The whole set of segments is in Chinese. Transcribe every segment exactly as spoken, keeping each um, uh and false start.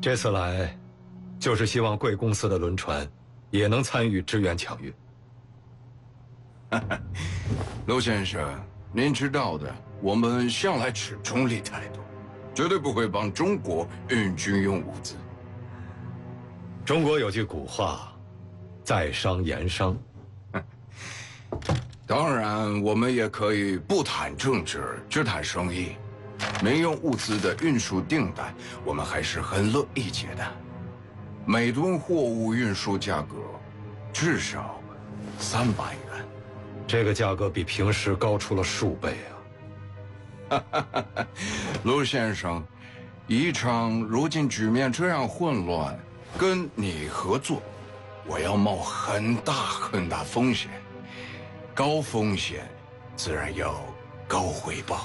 这次来，就是希望贵公司的轮船也能参与支援抢运。 陆先生，您知道的，我们向来持中立态度，绝对不会帮中国运军用物资。 中国有句古话，在商言商。 当然，我们也可以不谈政治，只谈生意。民用物资的运输订单，我们还是很乐意接的。每吨货物运输价格至少三百元， 这个价格比平时高出了数倍啊！ 陆先生，宜昌如今局面这样混乱，跟你合作，我要冒很大很大风险。高风险，自然有高回报。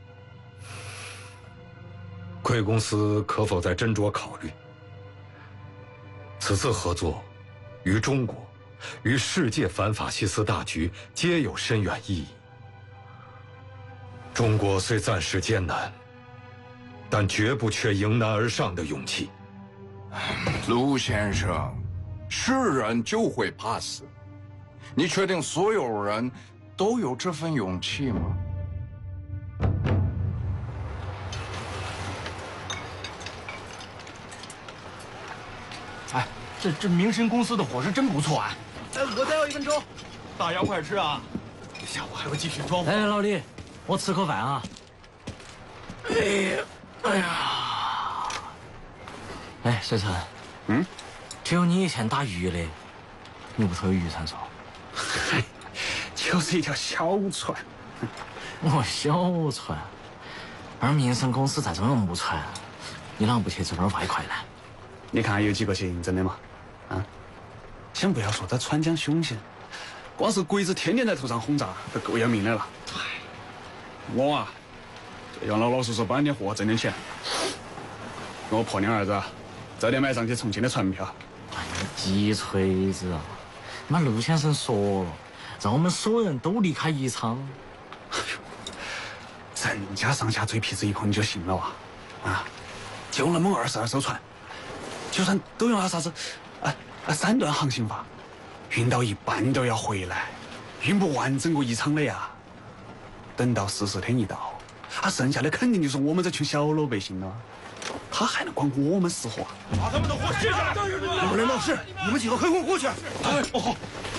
贵公司可否再斟酌考虑？此次合作，于中国，于世界反法西斯大局皆有深远意义。中国虽暂时艰难，但绝不缺迎难而上的勇气。 陆先生，是人就会怕死。你确定所有人都有这份勇气吗？ 哎，这这明神公司的伙食真不错啊！ 哎，我再要一份粥。大杨，快吃啊！下午还会继续装。 哎，老李，我吃口饭啊。哎呀，哎呀！哎，水城， 嗯， 只有你以前打鱼的，你屋头有渔船嗦？ 嗨，就是一条小船。 我小船，而民生公司在这用木船，你啷不去这边外快呢？ 你看有几个姓郑的嘛？啊，先不要说在川江凶险，光是鬼子天天在头上轰炸，都够要命的了。我啊，这样老老实实搬点货，挣点钱，跟我破娘儿子，早点买上去重庆的船票。 哎，鸡锤子啊！妈，陆先生说了，让我们所有人都离开宜昌。 郑家上下嘴皮子一碰你就信了啊！啊，就那么二十二艘船，就算都用那啥子啊啊三段航行法，运到一半都要回来，运不完整个宜昌的呀。等到十四天一到，啊，剩下的肯定就是我们这群小老百姓了。他还能管我们死活？ 把他们的货卸下来！ 有人闹事，你们几个跟我过去。哎，哦好。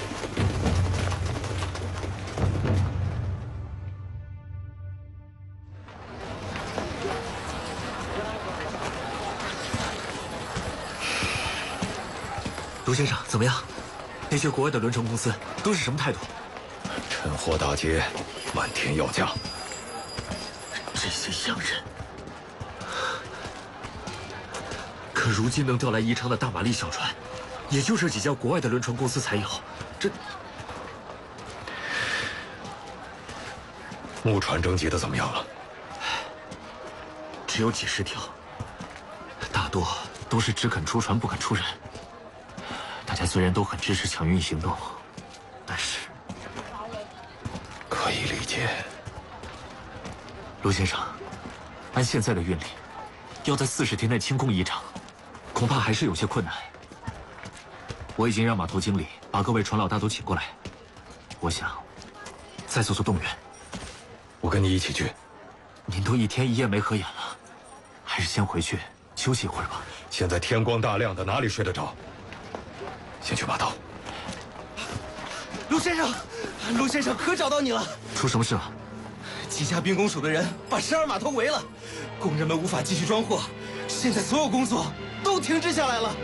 卢先生，怎么样？那些国外的轮船公司都是什么态度？ 趁火打劫，漫天要价。 这些洋人。可如今能调来宜昌的大马力小船，也就这几家国外的轮船公司才有。这木船征集的怎么样了？ 只有几十条，大多都是只肯出船不肯出人。大家虽然都很支持抢运行动，但是可以理解。 陆先生，按现在的运力，要在四十天内清空宜昌，恐怕还是有些困难。我已经让码头经理把各位船老大都请过来，我想再做做动员。 我跟你一起去。 您都一天一夜没合眼了，还是先回去休息一会儿吧。 现在天光大亮的，哪里睡得着？先去码头。 陆先生，陆先生，可找到你了！ 出什么事了？ 几家兵工署的人把十二码头围了，工人们无法继续装货，现在所有工作都停滞下来了。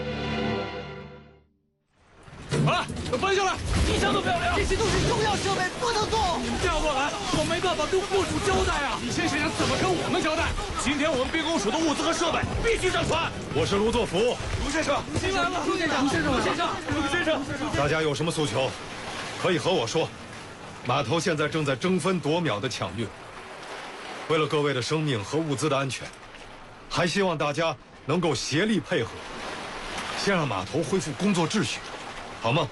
好了，都搬下来，一箱都不要留。 这些都是重要设备，不能动。 你们调过来，我没办法跟部署交代啊！你先生想怎么跟我们交代？今天我们兵工署的物资和设备必须上船。 我是卢作孚。 卢先生， 新来了，卢先生，卢先生，卢先生，卢先生， 大家有什么诉求，可以和我说。码头现在正在争分夺秒的抢运，为了各位的生命和物资的安全，还希望大家能够协力配合，先让码头恢复工作秩序，好吗？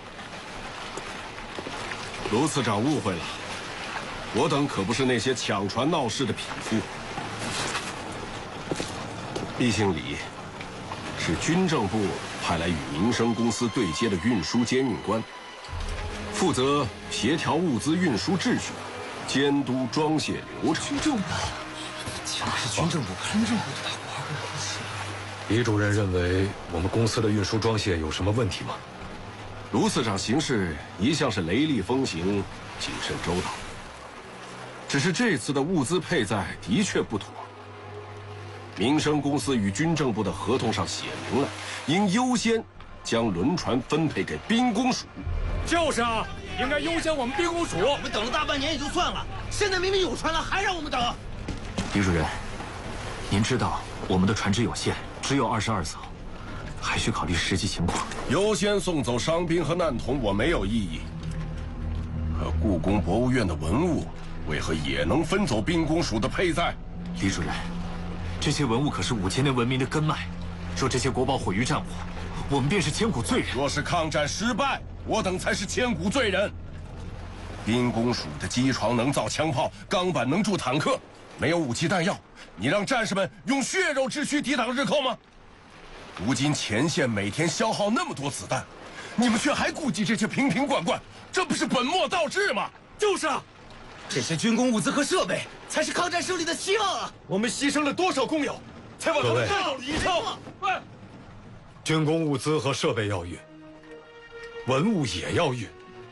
卢次长误会了，我等可不是那些抢船闹事的匹夫。毕姓李， 是军政部派来与民生公司对接的运输监运官，负责协调物资运输秩序，监督装卸流程。 军政部，竟然是军政部，军政部的大官。 李主任认为我们公司的运输装卸有什么问题吗？ 卢次长行事一向是雷厉风行，谨慎周到。只是这次的物资配载的确不妥。民生公司与军政部的合同上写明了，应优先将轮船分配给兵工署。 就是啊，应该优先我们兵工署。 我们等了大半年也就算了，现在明明有船了，还让我们等。 李主任，您知道我们的船只有限，只有二十二艘，还需考虑实际情况。 优先送走伤兵和难童，我没有异议。可故宫博物院的文物，为何也能分走兵工署的配载？ 李主任，这些文物可是五千年文明的根脉，若这些国宝毁于战火，我们便是千古罪人。 若是抗战失败，我等才是千古罪人。兵工署的机床能造枪炮，钢板能铸坦克，没有武器弹药，你让战士们用血肉之躯抵挡日寇吗？如今前线每天消耗那么多子弹，你们却还顾及这些瓶瓶罐罐，这不是本末倒置吗？ 就是啊， 这些军工物资和设备才是抗战胜利的希望啊！ 我们牺牲了多少工友，才把他们带到了宜昌？喂， 军工物资和设备要运，文物也要运。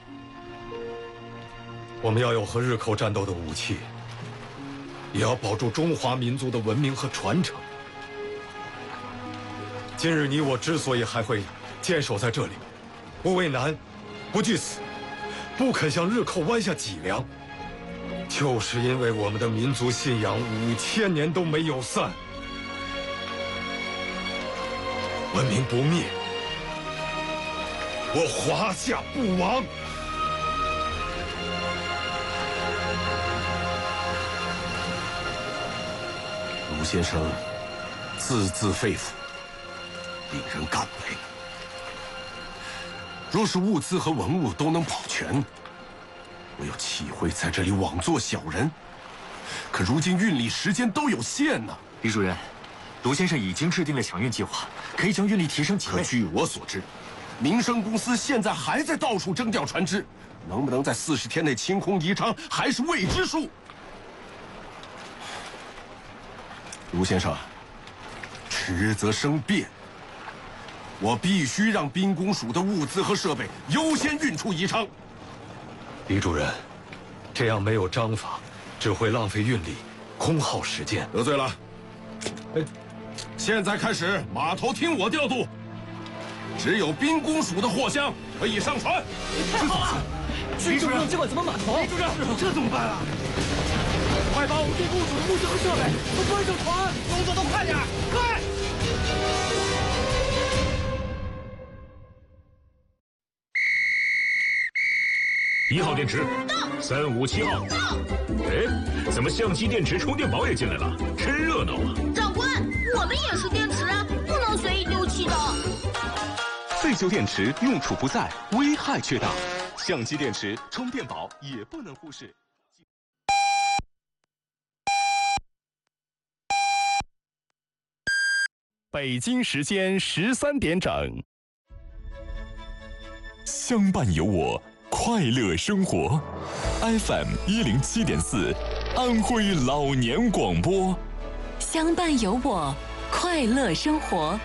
我们要有和日寇战斗的武器，也要保住中华民族的文明和传承。今日你我之所以还会坚守在这里，不畏难，不惧死，不肯向日寇弯下脊梁，就是因为我们的民族信仰五千年都没有散，文明不灭，我华夏不亡。 卢先生字字肺腑，令人感佩。若是物资和文物都能保全，我又岂会在这里枉做小人？可如今运力时间都有限呢。 李主任，卢先生已经制定了抢运计划，可以将运力提升几倍。 可据我所知，民生公司现在还在到处征调船只，能不能在四十天内清空宜昌，还是未知数。卢先生，迟则生变。我必须让兵工署的物资和设备优先运出宜昌。 李主任，这样没有章法，只会浪费运力，空耗时间。 得罪了。哎，现在开始，码头听我调度。只有兵工署的货箱可以上船。 太好了！军政部接管咱们码头， 李主任， 这怎么办啊？ 快把我们兵工署的物资和设备都搬上船！ 动作都快点，快！ 一号电池到，三五七号到。哎，怎么相机、电池、充电宝也进来了？真热闹啊！ 长官，我们也是电池啊，不能随意丢弃的。 废旧电池用处不在，危害却大。相机、电池、充电宝也不能忽视。 北京时间十三点整，相伴有我，快乐生活。F M 一零七点四，安徽老年广播。 相伴有我，快乐生活。